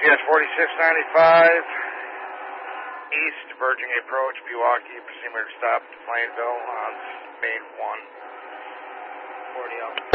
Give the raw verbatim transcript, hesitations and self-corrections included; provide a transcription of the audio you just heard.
C S forty-six ninety-five, east, diverging approach, Pewaukee, proceed to stop to Plainville on main one. forty out.